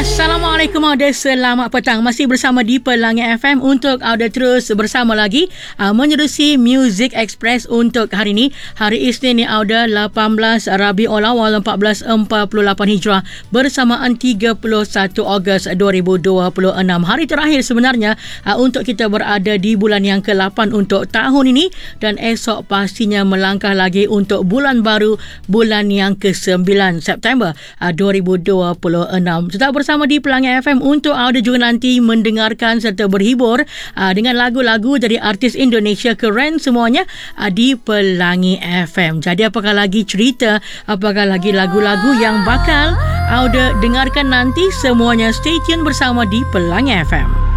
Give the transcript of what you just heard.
Assalamualaikum Auda, selamat petang. Masih bersama di Pelangi FM untuk Auda terus bersama lagi menerusi Music Express untuk hari ini. Hari Isnin ni Auda 18 Rabiul Awal 1448 Hijrah bersamaan 31 Ogos 2026. Hari terakhir sebenarnya untuk kita berada di bulan yang ke-8 untuk tahun ini, dan esok pastinya melangkah lagi untuk bulan baru, bulan yang ke-9 September 2026. Tetap bersama di Pelangi FM untuk Auda juga nanti mendengarkan serta berhibur dengan lagu-lagu dari artis Indonesia keren semuanya di Pelangi FM. Jadi apakah lagi cerita, apakah lagi lagu-lagu yang bakal Auda dengarkan nanti, semuanya stay tune bersama di Pelangi FM.